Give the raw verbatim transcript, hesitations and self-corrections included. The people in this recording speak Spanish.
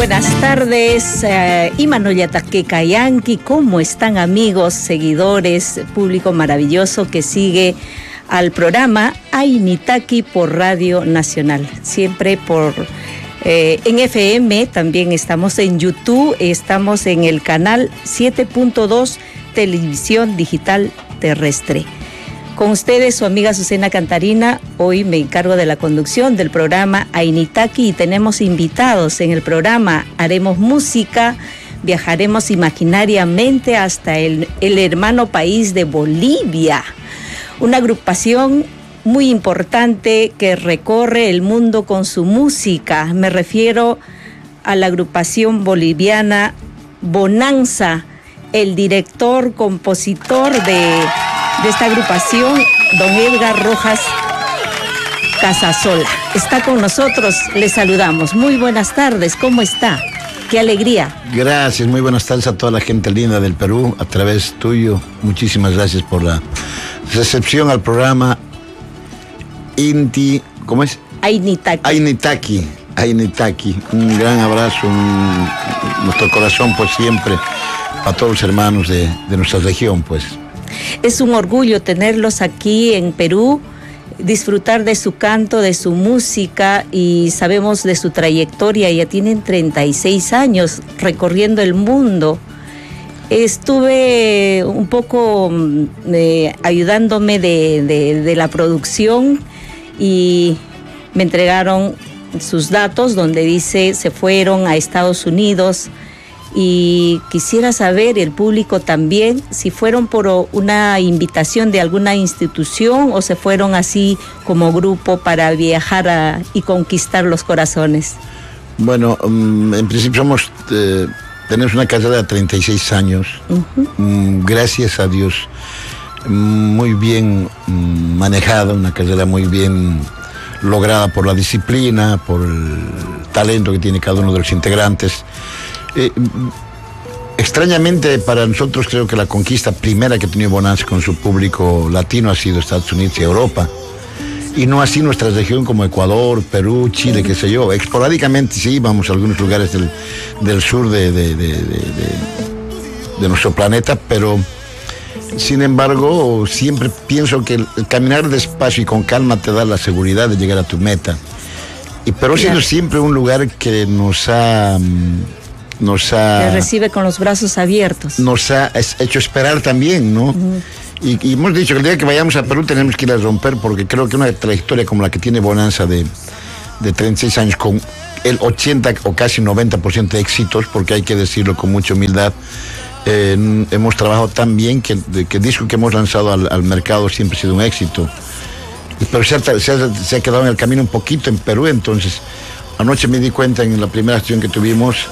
buenas tardes, uh, Imanollatake Kayanki, ¿cómo están amigos, seguidores, público maravilloso que sigue al programa Ainitaki por Radio Nacional? Siempre por eh, en F M, también estamos en YouTube, estamos en el canal siete punto dos Televisión Digital Terrestre. Con ustedes, su amiga Susana Cantarina. Hoy me encargo de la conducción del programa Ainitaki y tenemos invitados en el programa. Haremos música, viajaremos imaginariamente hasta el, el hermano país de Bolivia. Una agrupación muy importante que recorre el mundo con su música. Me refiero a la agrupación boliviana Bonanza. El director, compositor de... de esta agrupación, don Edgar Rojas Casasola, está con nosotros, le saludamos. Muy buenas tardes, ¿cómo está? ¡Qué alegría! Gracias, muy buenas tardes a toda la gente linda del Perú, a través tuyo. Muchísimas gracias por la recepción al programa Inti... ¿Cómo es? Ainitaki. Ainitaki, Ainitaki. Un gran abrazo, un, nuestro corazón pues siempre a todos los hermanos de, de nuestra región, pues. Es un orgullo tenerlos aquí en Perú, disfrutar de su canto, de su música, y sabemos de su trayectoria. Ya tienen treinta y seis años recorriendo el mundo. Estuve un poco eh, ayudándome de, de, de la producción y me entregaron sus datos donde dice se fueron a Estados Unidos. Y quisiera saber, el público también, si fueron por una invitación de alguna institución o se fueron así como grupo para viajar a, y conquistar los corazones. Bueno, um, en principio somos, eh, tenemos una carrera de treinta y seis años, uh-huh. um, gracias a Dios, muy bien um, manejada, una carrera muy bien lograda por la disciplina, por el talento que tiene cada uno de los integrantes. Eh, extrañamente para nosotros creo que la conquista primera que ha tenido Bonanza con su público latino ha sido Estados Unidos y Europa, y no así nuestra región como Ecuador, Perú, Chile, qué sé yo. Esporádicamente sí íbamos a algunos lugares del, del sur de, de, de, de, de, de nuestro planeta, pero sin embargo siempre pienso que el, el caminar despacio y con calma te da la seguridad de llegar a tu meta, y Perú ha sido siempre un lugar que nos ha... Nos ha, que recibe con los brazos abiertos. Nos ha hecho esperar también, ¿no? Uh-huh. y, y hemos dicho que el día que vayamos a Perú tenemos que ir a romper, porque creo que una trayectoria como la que tiene Bonanza de, de treinta y seis años, con el ochenta o casi noventa por ciento de éxitos, porque hay que decirlo con mucha humildad, eh, hemos trabajado tan bien que, que el disco que hemos lanzado al, al mercado siempre ha sido un éxito. Pero se ha, se, ha, se ha quedado en el camino un poquito en Perú. Entonces anoche me di cuenta en la primera acción que tuvimos